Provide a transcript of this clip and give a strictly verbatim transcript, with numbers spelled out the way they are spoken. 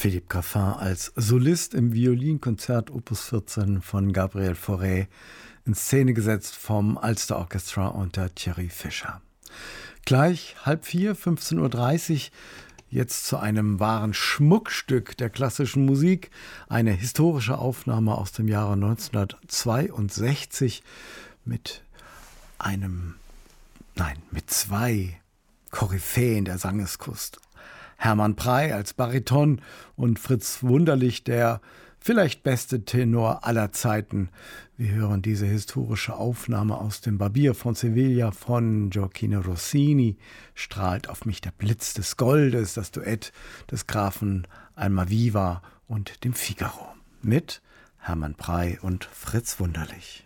Philippe Graffin als Solist im Violinkonzert Opus vierzehn von Gabriel Fauré, in Szene gesetzt vom Ulster Orchestra unter Thierry Fischer. Gleich halb vier, fünfzehn Uhr dreißig, jetzt zu einem wahren Schmuckstück der klassischen Musik, eine historische Aufnahme aus dem Jahre neunzehnhundertzweiundsechzig mit einem, nein, mit zwei Koryphäen der Sangeskunst. Hermann Prey als Bariton und Fritz Wunderlich, der vielleicht beste Tenor aller Zeiten. Wir hören diese historische Aufnahme aus dem Barbier von Sevilla von Gioacchino Rossini. Strahlt auf mich der Blitz des Goldes, das Duett des Grafen Almaviva und dem Figaro. Mit Hermann Prey und Fritz Wunderlich.